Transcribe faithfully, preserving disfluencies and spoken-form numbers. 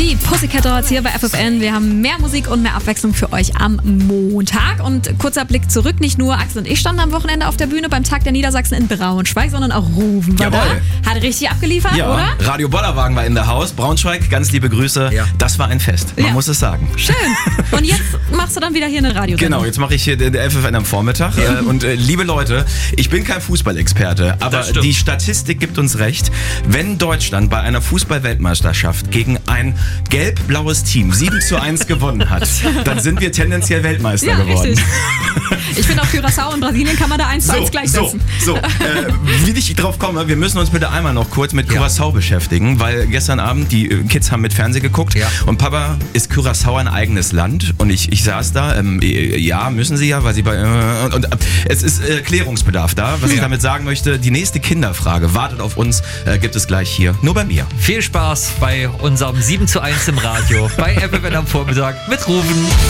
Die Pussycat Dolls hier bei F F N. Wir haben mehr Musik und mehr Abwechslung für euch am Montag. Und kurzer Blick zurück, nicht nur Axel und ich standen am Wochenende auf der Bühne beim Tag der Niedersachsen in Braunschweig, sondern auch Ruven war Jawohl. da. Hat richtig abgeliefert, ja, oder? Radio Bollerwagen war in der Haus. Braunschweig, ganz liebe Grüße. Ja. Das war ein Fest, man ja. muss es sagen. Schön. Und jetzt machst du dann wieder hier eine Radiosendung. Genau, jetzt mache ich hier der F F N am Vormittag. Ja. Und äh, liebe Leute, ich bin kein Fußballexperte, aber die Statistik gibt uns recht. Wenn Deutschland bei einer Fußball-Weltmeisterschaft gegen ein gelb-blaues Team sieben zu eins gewonnen hat, dann sind wir tendenziell Weltmeister ja, geworden. Richtig. Ich finde auch Curaçao und Brasilien kann man da eins zu eins so, gleichsetzen. So, so. Äh, wie ich drauf komme, wir müssen uns bitte einmal noch kurz mit Curaçao ja. beschäftigen, weil gestern Abend die Kids haben mit Fernsehen geguckt ja. und Papa, ist Curaçao ein eigenes Land? Und ich, ich saß da, ähm, ja, müssen sie ja, weil sie bei, äh, und, und äh, es ist äh, Klärungsbedarf da. Was ja. ich damit sagen möchte, die nächste Kinderfrage wartet auf uns, äh, gibt es gleich hier, nur bei mir. Viel Spaß bei unserem sieben zu eins im Radio, bei F F N am Vormittag mit Ruven.